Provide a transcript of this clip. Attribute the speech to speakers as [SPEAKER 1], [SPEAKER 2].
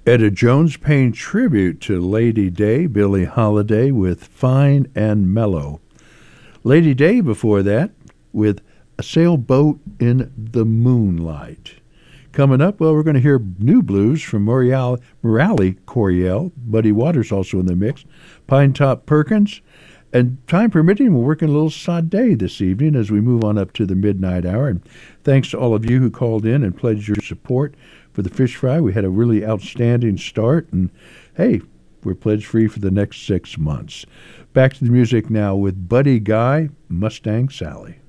[SPEAKER 1] Etta Jones paying tribute to Lady Day, Billie Holiday with Fine and Mellow. Lady Day before that with A Sailboat in the Moonlight. Coming up, well, we're going to hear new blues from Murali Coryell. Buddy Waters also in the mix. Pinetop Perkins. And time permitting, we're working a little Sade this evening as we move on up to the midnight hour. And thanks to all of you who called in and pledged your support for the Fish Fry. We had a really outstanding start. And, hey, we're pledge free for the next 6 months. Back to the music now with Buddy Guy, Mustang Sally.